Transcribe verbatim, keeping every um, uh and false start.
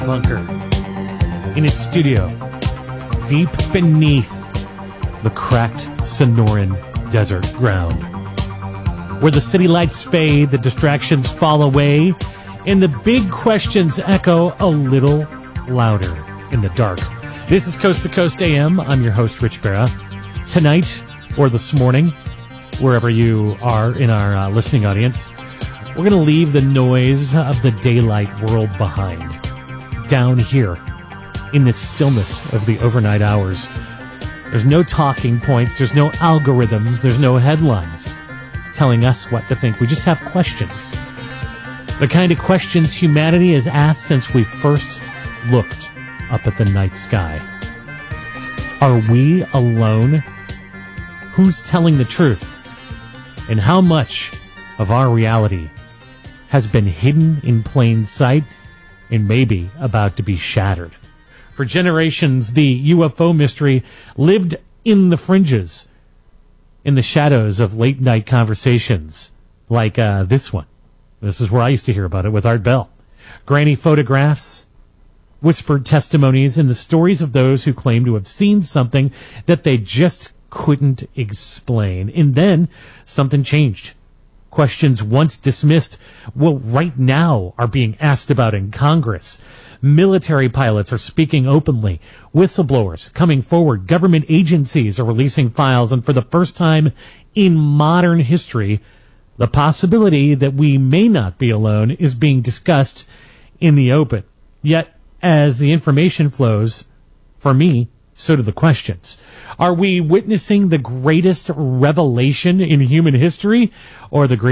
bunker in his studio deep beneath the cracked Sonoran desert ground, where the city lights fade, the distractions fall away, and the big questions echo a little louder in the dark. This is Coast to Coast A M. I'm your host, Rich Barra. Tonight, or this morning, wherever you are in our uh, listening audience, we're going to leave the noise of the daylight world behind. Down here, in the stillness of the overnight hours, there's no talking points, there's no algorithms, there's no headlines telling us what to think. We just have questions. The kind of questions humanity has asked since we first looked up at the night sky. Are we alone? Who's telling the truth? And how much of our reality has been hidden in plain sight and maybe about to be shattered? For generations, the U F O mystery lived in the fringes, in the shadows of late-night conversations like uh, this one. This is where I used to hear about it with Art Bell. Grainy photographs, whispered testimonies, and the stories of those who claim to have seen something that they just couldn't explain. And then something changed. Questions once dismissed, well, right now are being asked about in Congress. Military pilots are speaking openly. Whistleblowers coming forward. Government agencies are releasing files. And for the first time in modern history, the possibility that we may not be alone is being discussed in the open. Yet, as the information flows, for me, so do the questions. Are we witnessing the greatest revelation in human history, or the greatest